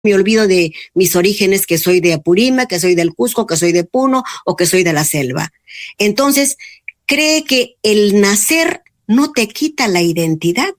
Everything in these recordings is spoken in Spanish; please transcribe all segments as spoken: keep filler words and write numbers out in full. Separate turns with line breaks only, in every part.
me olvido de mis orígenes, que soy de Apurímac, que soy del Cusco, que soy de Puno o que soy de la selva. Entonces, cree que el nacer no te quita la identidad.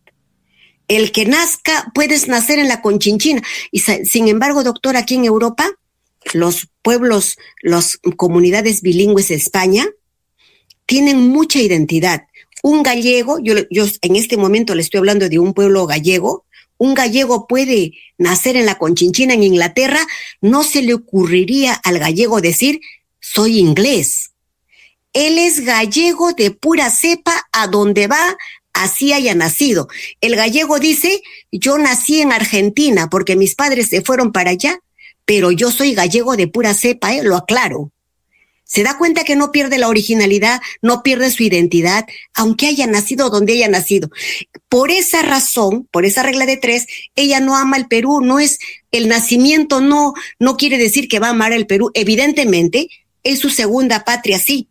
El que nazca, puedes nacer en la Conchinchina. Y sin embargo, doctor, aquí en Europa, los pueblos, las comunidades bilingües de España tienen mucha identidad. Un gallego, yo, yo en este momento le estoy hablando de un pueblo gallego, un gallego puede nacer en la Conchinchina en Inglaterra, no se le ocurriría al gallego decir, soy inglés. Él es gallego de pura cepa, a donde va, así haya nacido. El gallego dice, yo nací en Argentina porque mis padres se fueron para allá, pero yo soy gallego de pura cepa, ¿eh? Lo aclaro. Se da cuenta que no pierde la originalidad, no pierde su identidad, aunque haya nacido donde haya nacido. Por esa razón, por esa regla de tres, ella no ama el Perú, no es el nacimiento, no, no quiere decir que va a amar el Perú. Evidentemente, es su segunda patria, sí.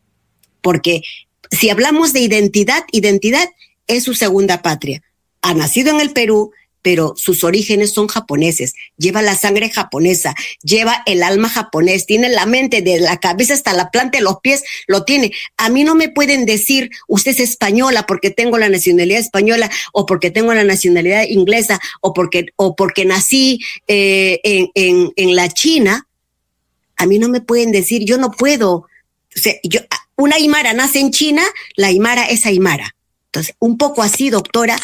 Porque si hablamos de identidad, identidad es su segunda patria. Ha nacido en el Perú, pero sus orígenes son japoneses, lleva la sangre japonesa, lleva el alma japonés, tiene la mente de la cabeza hasta la planta de los pies, lo tiene. A mí no me pueden decir, usted es española porque tengo la nacionalidad española, o porque tengo la nacionalidad inglesa, o porque, o porque nací eh, en, en, en la China. A mí no me pueden decir, yo no puedo. O sea, yo, una aymara nace en China, la aymara es aymara. Entonces, un poco así, doctora,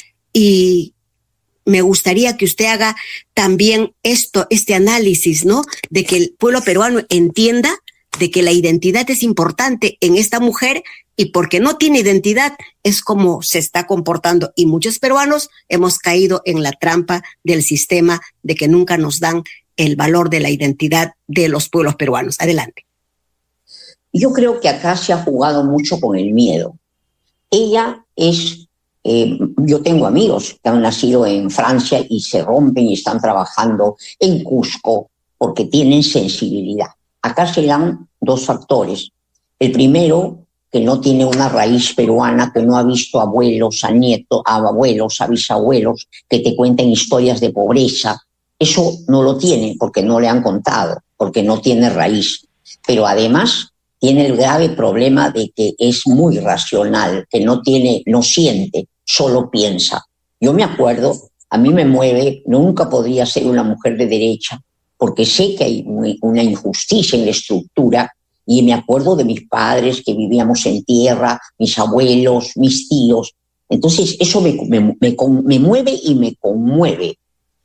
y me gustaría que usted haga también esto, este análisis, ¿no? De que el pueblo peruano entienda de que la identidad es importante en esta mujer, y porque no tiene identidad es como se está comportando. Y muchos peruanos hemos caído en la trampa del sistema de que nunca nos dan el valor de la identidad de los pueblos peruanos. Adelante.
Yo creo que acá se ha jugado mucho con el miedo. Ella es... Eh, yo tengo amigos que han nacido en Francia y se rompen y están trabajando en Cusco porque tienen sensibilidad. Acá se dan dos factores. El primero, que no tiene una raíz peruana, que no ha visto abuelos, a nietos, a abuelos, a bisabuelos, que te cuenten historias de pobreza. Eso no lo tiene porque no le han contado, porque no tiene raíz. Pero además tiene el grave problema de que es muy racional, que no tiene, no siente, solo piensa. Yo me acuerdo, a mí me mueve, nunca podría ser una mujer de derecha, porque sé que hay una injusticia en la estructura, y me acuerdo de mis padres que vivíamos en tierra, mis abuelos, mis tíos. Entonces eso me, me, me, me mueve y me conmueve.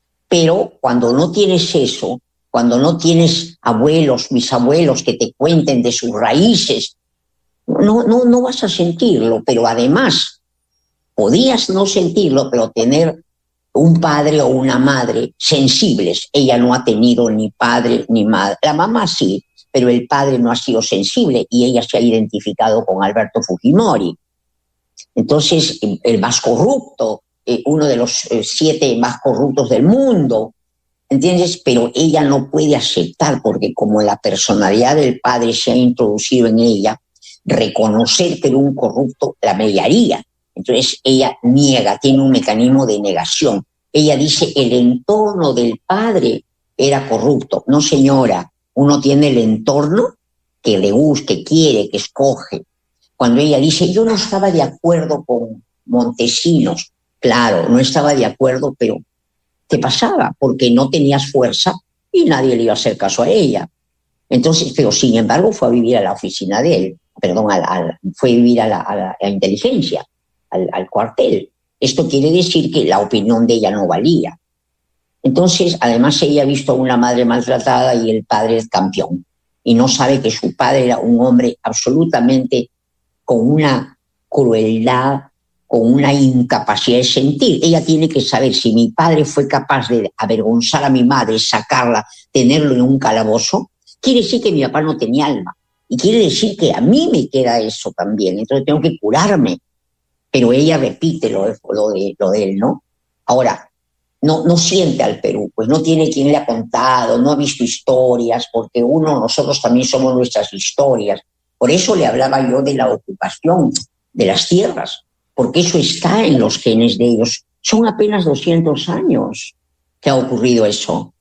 Pero cuando no tienes eso, cuando no tienes abuelos, bisabuelos que te cuenten de sus raíces, no, no, no vas a sentirlo. Pero además, podías no sentirlo, pero tener un padre o una madre sensibles. Ella no ha tenido ni padre ni madre. La mamá sí, pero el padre no ha sido sensible, y ella se ha identificado con Alberto Fujimori. Entonces, el más corrupto, eh, uno de los eh, siete más corruptos del mundo, ¿entiendes? Pero ella no puede aceptar, porque como la personalidad del padre se ha introducido en ella, reconocer que era un corrupto la mediaría. Entonces ella niega, tiene un mecanismo de negación. Ella dice, el entorno del padre era corrupto. No, señora, uno tiene el entorno que le gusta, que quiere, que escoge. Cuando ella dice, yo no estaba de acuerdo con Montesinos, claro, no estaba de acuerdo, pero ¿qué pasaba? Porque no tenías fuerza y nadie le iba a hacer caso a ella. Entonces, pero sin embargo fue a vivir a la oficina de él, perdón, a, a, fue a vivir a la, a la, a la inteligencia. Al, al cuartel. Esto quiere decir que la opinión de ella no valía. Entonces, además, ella ha visto a una madre maltratada y el padre es campeón. Y no sabe que su padre era un hombre absolutamente con una crueldad, con una incapacidad de sentir. Ella tiene que saber, si mi padre fue capaz de avergonzar a mi madre, sacarla, tenerlo en un calabozo, quiere decir que mi papá no tenía alma. Y quiere decir que a mí me queda eso también. Entonces tengo que curarme. Pero ella repite lo de, lo de, lo de él, ¿no? Ahora, no, no siente al Perú, pues no tiene quien le ha contado, no ha visto historias, porque uno, nosotros también somos nuestras historias. Por eso le hablaba yo de la ocupación de las tierras, porque eso está en los genes de ellos. Son apenas doscientos años que ha ocurrido eso.